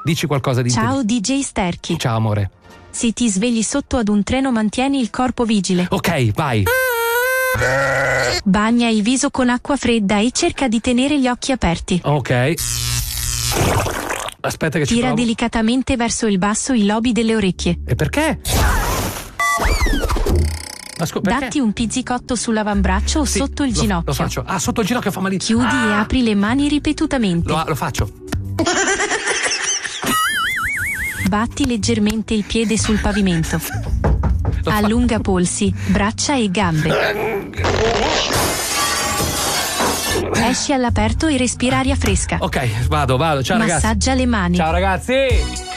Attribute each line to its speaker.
Speaker 1: Dici qualcosa di
Speaker 2: Ciao DJ Sterchi.
Speaker 1: Ciao amore.
Speaker 2: Se ti svegli sotto ad un treno mantieni il corpo vigile.
Speaker 1: Ok, vai.
Speaker 2: Bagna il viso con acqua fredda e cerca di tenere gli occhi aperti.
Speaker 1: Ok. Aspetta che ci
Speaker 2: Tira
Speaker 1: provo.
Speaker 2: delicatamente verso il basso i lobi delle orecchie.
Speaker 1: E perché? Perché?
Speaker 2: Datti un pizzicotto sull'avambraccio o
Speaker 1: Sì,
Speaker 2: sotto il ginocchio.
Speaker 1: Lo faccio. Ah, sotto il ginocchio fa malissimo.
Speaker 2: Chiudi e apri le mani ripetutamente.
Speaker 1: Lo faccio.
Speaker 2: Batti leggermente il piede sul pavimento. Allunga polsi, braccia e gambe. Esci all'aperto e respira aria fresca.
Speaker 1: Ok, vado. Ciao ragazzi.
Speaker 2: Massaggia le mani.
Speaker 1: Ciao ragazzi.